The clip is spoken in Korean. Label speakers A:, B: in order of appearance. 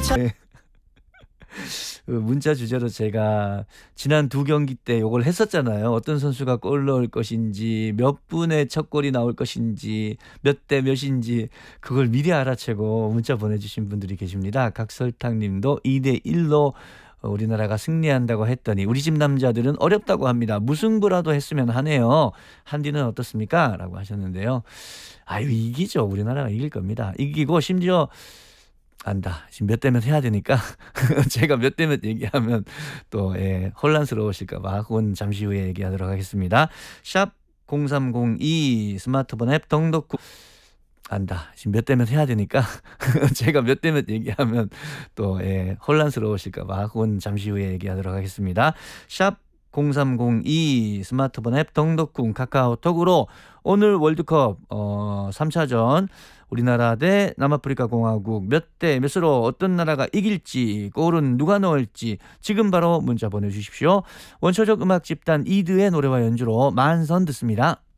A: 네. 그 문자 주제로 제가 지난 두 경기 때 요걸 했었잖아요. 어떤 선수가 골 넣을 것인지, 몇 분의 첫 골이 나올 것인지, 몇 대 몇인지 그걸 미리 알아채고 문자 보내주신 분들이 계십니다. 각설탕님도 2대 1로 우리나라가 승리한다고 했더니 우리 집 남자들은 어렵다고 합니다. 무승부라도 했으면 하네요. 한디는 어떻습니까? 라고 하셨는데요. 아유, 이기죠. 우리나라가 이길 겁니다. 이기고 심지어 안다. 지금 몇 대몇 해야 되니까 제가 몇 대몇 얘기하면 또 혼란스러우실까 봐 그건 잠시 후에 얘기하도록 하겠습니다. 샵 0302 스마트폰 앱 덩덕구 안다. 지금 몇 대몇 해야 되니까 제가 몇 대몇 얘기하면 또 혼란스러우실까 봐 그건 잠시 후에 얘기하도록 하겠습니다. 샵 0302 스마트폰 앱 덩덕궁 카카오톡으로 오늘 월드컵 3차전 우리나라 대 남아프리카 공화국 몇 대 몇으로 어떤 나라가 이길지 골은 누가 넣을지 지금 바로 문자 보내주십시오. 원초적 음악 집단 이드의 노래와 연주로 만선 듣습니다.